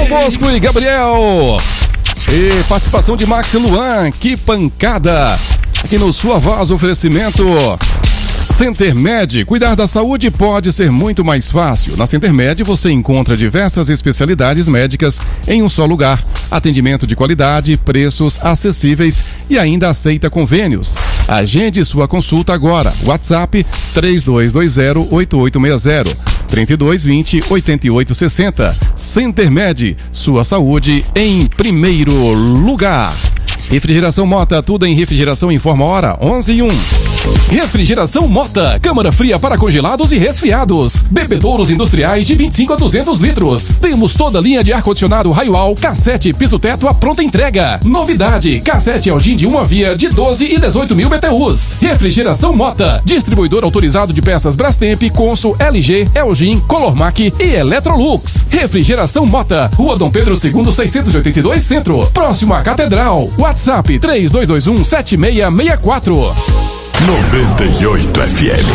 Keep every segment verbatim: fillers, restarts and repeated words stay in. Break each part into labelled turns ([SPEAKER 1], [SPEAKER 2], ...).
[SPEAKER 1] Dom Bosco e Gabriel. E participação de Max e Luan, que pancada. Aqui no Sua Voz, oferecimento Center Med. Cuidar da saúde pode ser muito mais fácil. Na Center Med você encontra diversas especialidades médicas em um só lugar. Atendimento de qualidade, preços acessíveis e ainda aceita convênios. Agende sua consulta agora. WhatsApp três dois dois zero, oito oito seis zero, trinta e dois vinte, oitenta e oito sessenta. Center Med, sua saúde em primeiro lugar. Refrigeração Mota, tudo em refrigeração informa a hora, onze e um. Refrigeração Mota, câmara fria para congelados e resfriados. Bebedouros industriais de vinte e cinco a duzentos litros. Temos toda a linha de ar-condicionado Raioal, cassete, piso-teto à pronta entrega. Novidade, cassete Elgin de uma via de doze e dezoito mil B T Us. Refrigeração Mota, distribuidor autorizado de peças Brastemp, Consul, L G, Elgin, Colormac e Electrolux. Refrigeração Mota, Rua Dom Pedro segundo, seiscentos e oitenta e dois, Centro, próximo à Catedral. WhatsApp três dois dois um, sete seis seis quatro.
[SPEAKER 2] noventa e oito F M.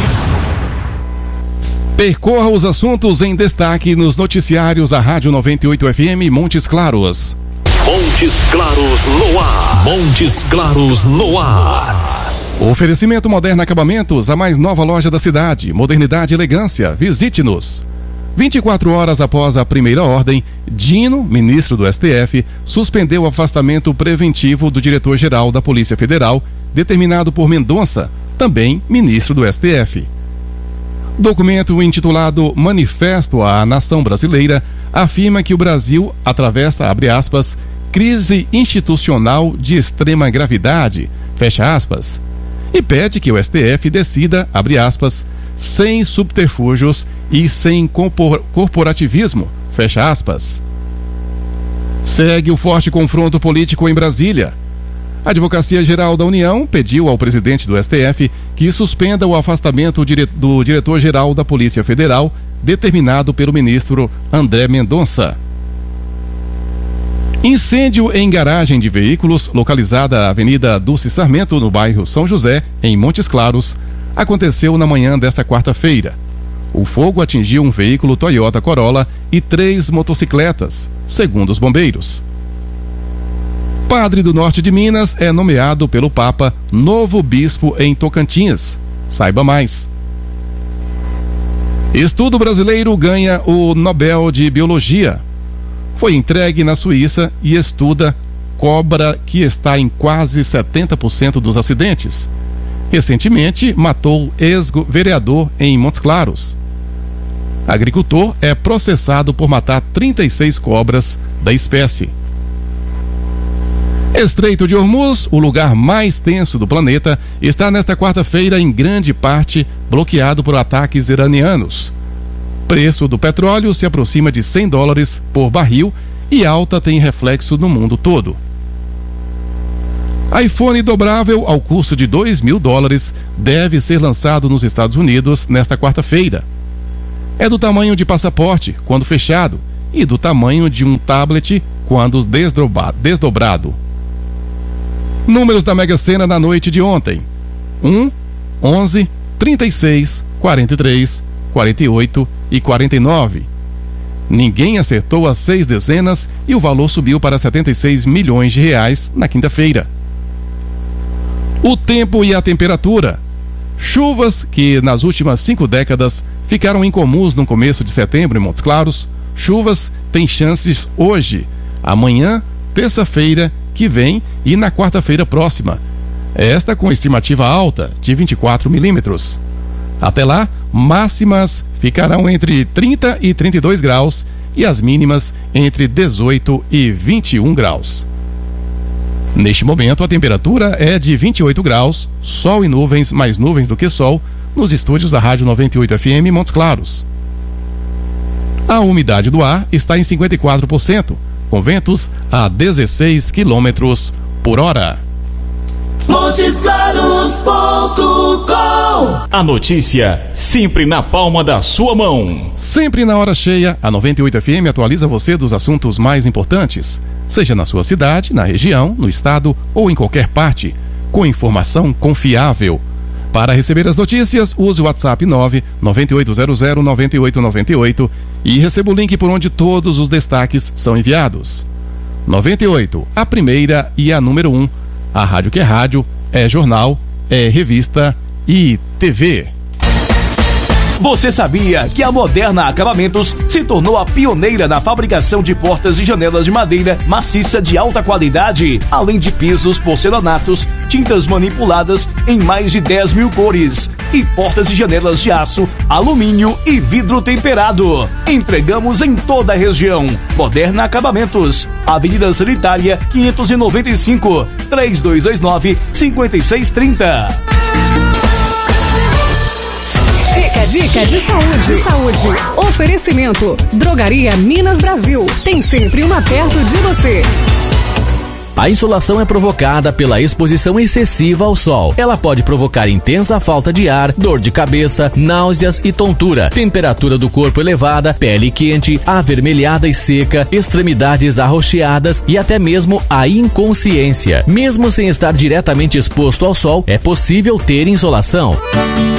[SPEAKER 1] Percorra os assuntos em destaque nos noticiários da Rádio noventa e oito F M Montes Claros.
[SPEAKER 2] Montes Claros no ar. Montes Claros no ar.
[SPEAKER 1] Oferecimento Moderna Acabamentos, a mais nova loja da cidade. Modernidade e elegância. Visite-nos. vinte e quatro horas após a primeira ordem, Dino, ministro do S T F, suspendeu o afastamento preventivo do diretor-geral da Polícia Federal, determinado por Mendonça, também ministro do S T F. Documento intitulado Manifesto à Nação Brasileira afirma que o Brasil atravessa, abre aspas, crise institucional de extrema gravidade, fecha aspas, e pede que o S T F decida, abre aspas, sem subterfúgios e sem corporativismo, fecha aspas. Segue o forte confronto político em Brasília. A Advocacia Geral da União pediu ao presidente do S T F que suspenda o afastamento do diretor-geral da Polícia Federal, determinado pelo ministro André Mendonça. Incêndio em garagem de veículos, localizada na Avenida Dulce Sarmento, no bairro São José, em Montes Claros, aconteceu na manhã desta quarta-feira. O fogo atingiu um veículo Toyota Corolla e três motocicletas, segundo os bombeiros. Padre do Norte de Minas é nomeado pelo Papa novo bispo em Tocantins. Saiba mais. Estudo brasileiro ganha o Nobel de Biologia. Foi entregue na Suíça e estuda cobra que está em quase setenta por cento dos acidentes. Recentemente, matou ex-vereador em Montes Claros. Agricultor é processado por matar trinta e seis cobras da espécie. Estreito de Hormuz, o lugar mais tenso do planeta, está nesta quarta-feira em grande parte bloqueado por ataques iranianos. Preço do petróleo se aproxima de cem dólares por barril e alta tem reflexo no mundo todo. iPhone dobrável ao custo de dois mil dólares deve ser lançado nos Estados Unidos nesta quarta-feira. É do tamanho de passaporte quando fechado e do tamanho de um tablet quando desdobrado. Números da Mega Sena na noite de ontem: um, onze, trinta e seis, quarenta e três, quarenta e oito e quarenta e nove. Ninguém acertou as seis dezenas e o valor subiu para setenta e seis milhões de reais na quinta-feira. O tempo e a temperatura. Chuvas que nas últimas cinco décadas ficaram incomuns no começo de setembro em Montes Claros. Chuvas têm chances hoje, amanhã, terça-feira que vem e na quarta-feira próxima. Esta com estimativa alta de vinte e quatro milímetros. Até lá, máximas ficarão entre trinta e trinta e dois graus e as mínimas entre dezoito e vinte e um graus. Neste momento, a temperatura é de vinte e oito graus, sol e nuvens, mais nuvens do que sol, nos estúdios da Rádio noventa e oito F M Montes Claros. A umidade do ar está em cinquenta e quatro por cento, com ventos a dezesseis quilômetros por hora.
[SPEAKER 3] Montes Claros ponto com.
[SPEAKER 2] A notícia sempre na palma da sua mão.
[SPEAKER 1] Sempre na hora cheia, a noventa e oito F M atualiza você dos assuntos mais importantes, seja na sua cidade, na região, no estado ou em qualquer parte, com informação confiável. Para receber as notícias, use o WhatsApp nove nove oito zero zero nove oito nove oito e receba o link por onde todos os destaques são enviados. noventa e oito, a primeira e a número um. A rádio que é rádio, é jornal, é revista e T V.
[SPEAKER 4] Você sabia que a Moderna Acabamentos se tornou a pioneira na fabricação de portas e janelas de madeira maciça de alta qualidade, além de pisos, porcelanatos, tintas manipuladas em mais de dez mil cores e portas e janelas de aço, alumínio e vidro temperado. Entregamos em toda a região. Moderna Acabamentos, Avenida Sanitária quinhentos e noventa e cinco, três dois dois nove, cinco seis três zero.
[SPEAKER 5] Dica, dica de saúde. Saúde. Oferecimento. Drogaria Minas Brasil. Tem sempre uma perto de você.
[SPEAKER 6] A insolação é provocada pela exposição excessiva ao sol. Ela pode provocar intensa falta de ar, dor de cabeça, náuseas e tontura, temperatura do corpo elevada, pele quente, avermelhada e seca, extremidades arroxeadas e até mesmo a inconsciência. Mesmo sem estar diretamente exposto ao sol, é possível ter insolação.